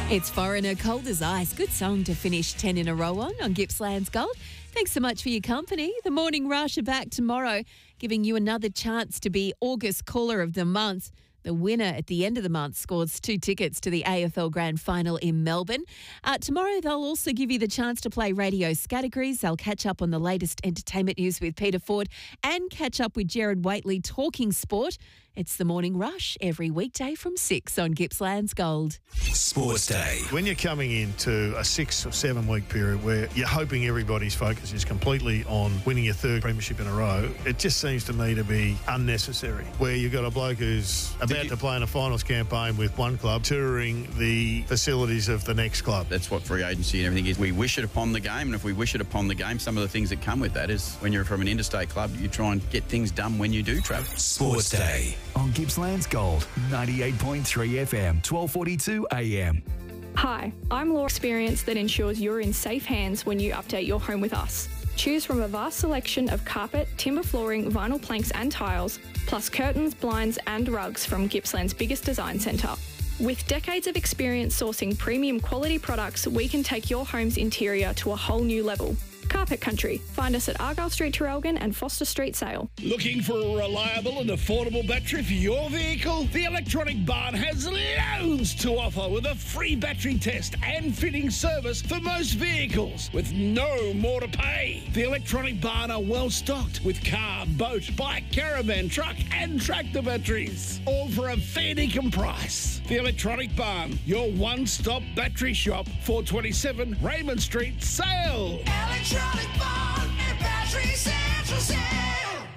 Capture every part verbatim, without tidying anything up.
It's Foreigner, Cold as Ice. Good song to finish ten in a row on, on Gippsland's Gold. Thanks so much for your company. The Morning Rush are back tomorrow, giving you another chance to be August Caller of the Month. The winner at the end of the month scores two tickets to the A F L Grand Final in Melbourne. Uh, tomorrow, they'll also give you the chance to play Radio Categories. They'll catch up on the latest entertainment news with Peter Ford and catch up with Jared Waitley talking sport. It's the Morning Rush every weekday from six on Gippsland's Gold. Sports Day. When you're coming into a six or seven week period where you're hoping everybody's focus is completely on winning your third premiership in a row, it just seems to me to be unnecessary. Where you've got a bloke who's about you- to play in a finals campaign with one club, touring the facilities of the next club. That's what free agency and everything is. We wish it upon the game, and if we wish it upon the game, some of the things that come with that is when you're from an interstate club, you try and get things done when you do travel. Sports Day on Gippsland's Gold, ninety-eight point three F M, twelve forty-two A M. Hi, I'm Law Experience that ensures you're in safe hands when you update your home with us. Choose from a vast selection of carpet, timber flooring, vinyl planks and tiles, plus curtains, blinds and rugs from Gippsland's biggest design centre. With decades of experience sourcing premium quality products, we can take your home's interior to a whole new level. Carpet Country. Find us at Argyle Street, Traralgon and Foster Street, Sale. Looking for a reliable and affordable battery for your vehicle? The Electronic Barn has loads to offer with a free battery test and fitting service for most vehicles with no more to pay. The Electronic Barn are well stocked with car, boat, bike, caravan, truck and tractor batteries, all for a fair dinkum price. The Electronic Barn, your one-stop battery shop, four twenty-seven Raymond Street, Sale. Electronic Barn and Battery Central Sale.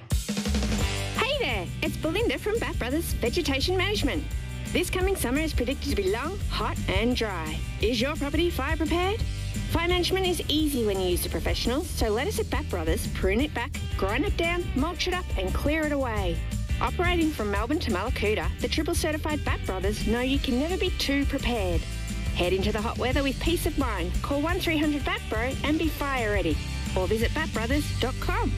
Hey there, it's Belinda from Bat Brothers Vegetation Management. This coming summer is predicted to be long, hot and dry. Is your property fire prepared? Fire management is easy when you use the professionals, so let us at Bat Brothers prune it back, grind it down, mulch it up and clear it away. Operating from Melbourne to Malakuta, the triple certified Bat Brothers know you can never be too prepared. Head into the hot weather with peace of mind. Call one three hundred bat bro and be fire ready. Or visit bat brothers dot com.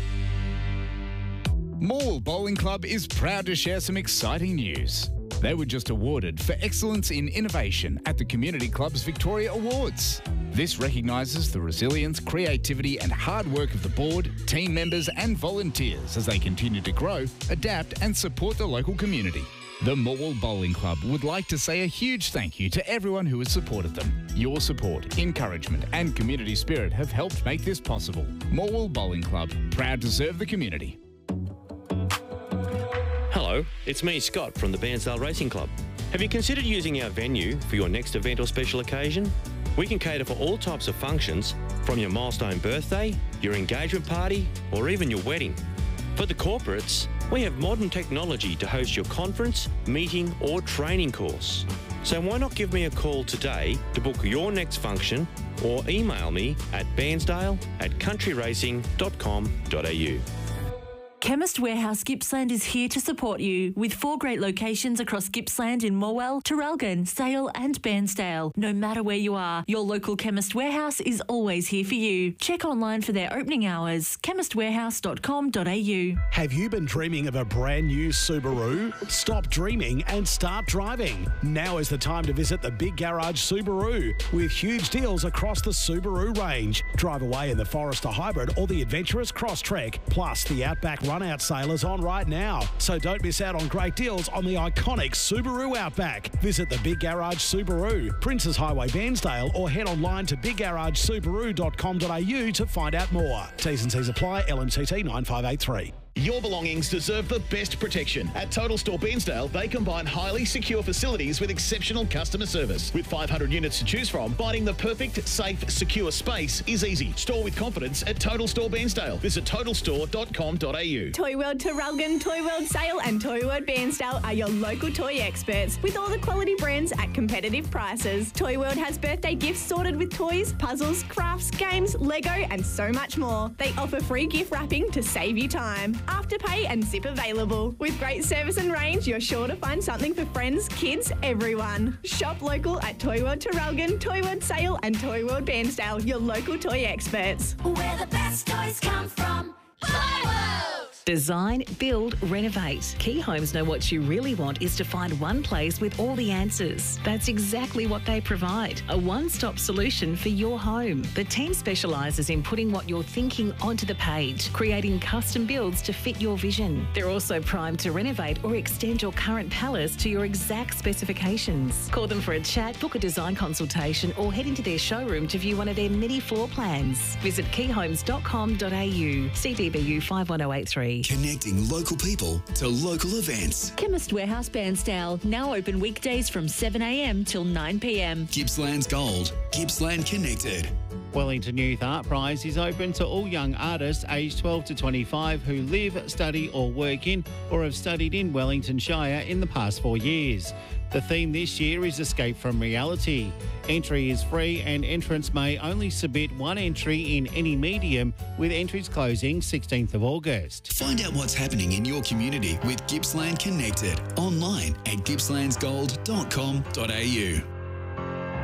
Morwell Bowling Club is proud to share some exciting news. They were just awarded for excellence in innovation at the Community Club's Victoria Awards. This recognises the resilience, creativity and hard work of the board, team members and volunteers as they continue to grow, adapt and support the local community. The Morwell Bowling Club would like to say a huge thank you to everyone who has supported them. Your support, encouragement and community spirit have helped make this possible. Morwell Bowling Club, proud to serve the community. Hello, it's me, Scott, from the Bairnsdale Racing Club. Have you considered using our venue for your next event or special occasion? We can cater for all types of functions, from your milestone birthday, your engagement party, or even your wedding. For the corporates, we have modern technology to host your conference, meeting or training course. So why not give me a call today to book your next function or email me at bairnsdale at country racing dot com dot a u. Chemist Warehouse Gippsland is here to support you with four great locations across Gippsland in Morwell, Traralgon, Sale and Bairnsdale. No matter where you are, your local Chemist Warehouse is always here for you. Check online for their opening hours, chemist warehouse dot com dot a u. Have you been dreaming of a brand new Subaru? Stop dreaming and start driving. Now is the time to visit the Big Garage Subaru with huge deals across the Subaru range. Drive away in the Forester Hybrid or the Adventurous Crosstrek, plus the Outback Run-Out sale is on right now, so don't miss out on great deals on the iconic Subaru Outback. Visit the Big Garage Subaru, Princes Highway, Bairnsdale, or head online to big garage subaru dot com dot a u to find out more. T's and C's apply. L M C T nine five eight three. Your belongings deserve the best protection. At Total Store Bairnsdale, they combine highly secure facilities with exceptional customer service. With five hundred units to choose from, finding the perfect, safe, secure space is easy. Store with confidence at Total Store Bairnsdale. Visit total store dot com dot a u. Toy World Traralgon, Toy World Sale and Toy World Bairnsdale are your local toy experts with all the quality brands at competitive prices. Toy World has birthday gifts sorted with toys, puzzles, crafts, games, Lego and so much more. They offer free gift wrapping to save you time. Afterpay and zip available. With great service and range, you're sure to find something for friends, kids, everyone. Shop local at Toy World Traralgon, Toy World Sale and Toy World Bairnsdale, your local toy experts. Where the best toys come from. Toy World! Design, build, renovate. Key Homes know what you really want is to find one place with all the answers. That's exactly what they provide. A one-stop solution for your home. The team specialises in putting what you're thinking onto the page, creating custom builds to fit your vision. They're also primed to renovate or extend your current palace to your exact specifications. Call them for a chat, book a design consultation or head into their showroom to view one of their many floor plans. Visit key homes dot com dot a u. C D B U five one zero eight three. Connecting local people to local events. Chemist Warehouse Bairnsdale, now open weekdays from seven a m till nine p m. Gippsland's Gold. Gippsland Connected. Wellington Youth Art Prize is open to all young artists aged twelve to twenty-five who live, study or work in or have studied in Wellington Shire in the past four years. The theme this year is Escape from Reality. Entry is free and entrants may only submit one entry in any medium, with entries closing sixteenth of August. Find out what's happening in your community with Gippsland Connected online at gippslands gold dot com dot a u.